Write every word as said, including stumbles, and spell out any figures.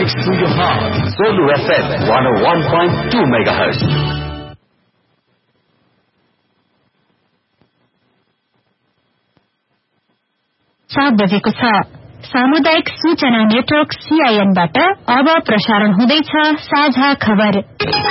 Close to your heart. Zulu F M one oh one point two megahertz. सात बजेको छ। सामुदायिक सूचना नेटवर्क सीआईएनबाट अब प्रसारण हुँदैछ साझा खबर।